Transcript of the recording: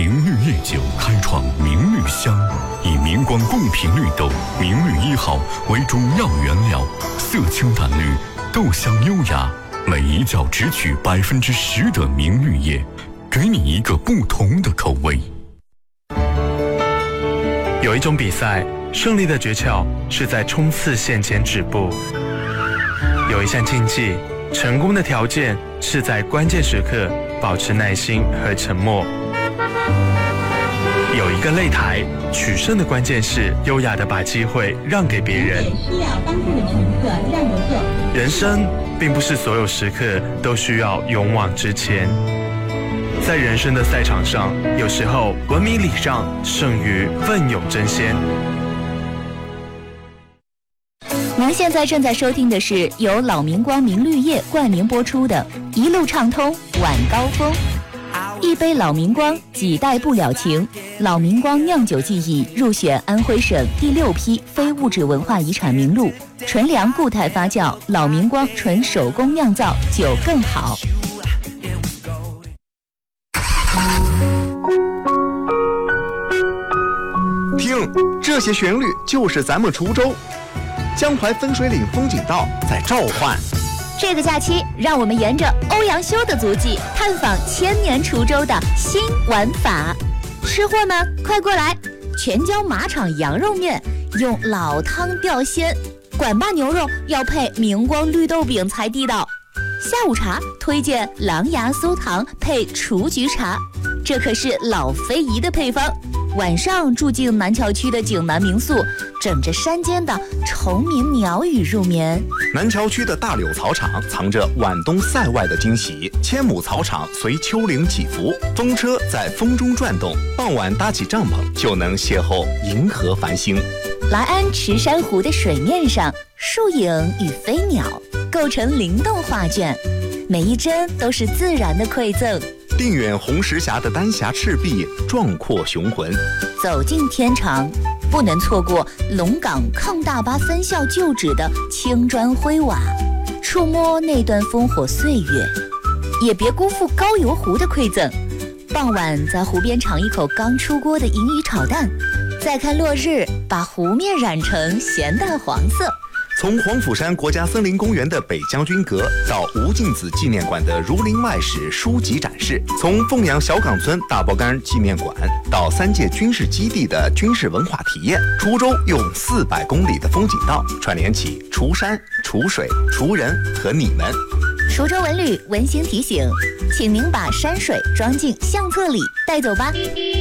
明绿夜酒开创明绿香，以明光贡品绿豆明绿1号为主要原料，色清淡绿，豆香优雅，每一角只取10%的明绿叶，给你一个不同的口味。 有一种比赛，胜利的诀窍是在冲刺线前止步；有一项竞技，成功的条件是在关键时刻保持耐心和沉默；有一个擂台，取胜的关键是优雅地把机会让给别人。 需要当中的乘客让个座。 人生并不是所有时刻都需要勇往直前。在人生的赛场上，有时候文明礼让胜于奋勇争先。 您现在正在收听的是由老明光明绿叶冠名播出的《一路畅通晚高峰》。一杯老明光，几代不了情。老明光酿酒技艺入选安徽省第6批非物质文化遗产名录。纯粮固态发酵，老明光纯手工酿造，酒更好。 听，这些旋律就是咱们滁州江淮分水岭风景道在召唤。 这个假期，让我们沿着欧阳修的足迹，探访1000年滁州的新玩法。吃货们，快过来！全椒马场羊肉面用老汤吊鲜，管坝牛肉要配明光绿豆饼才地道。下午茶推荐狼牙酥糖配雏菊茶，这可是老非遗的配方。晚上住进南桥区的景南民宿，枕着山间的虫鸣鸟语入眠。 南桥区的大柳草场藏着晚冬塞外的惊喜，千亩草场随丘陵起伏，风车在风中转动，傍晚搭起帐篷就能邂逅银河繁星。 来安池珊瑚的水面上，树影与飞鸟构成灵动画卷，每一帧都是自然的馈赠。 定远红石峡的丹霞赤壁，壮阔雄浑。 走进天长，不能错过龙岗抗大巴分校旧址的青砖灰瓦，触摸那段烽火岁月，也别辜负高邮湖的馈赠。傍晚在湖边尝一口刚出锅的银鱼炒蛋，再看落日，把湖面染成咸淡黄色。 从黄甫山国家森林公园的北将军阁到吴敬梓纪念馆的儒林外史书籍展示，从凤阳小岗村大包干纪念馆到3届军事基地的军事文化体验，滁州用400公里的风景道串联起滁山、滁水、滁人和你们。 滁州文旅温馨提醒，请您把山水装进相册里带走吧。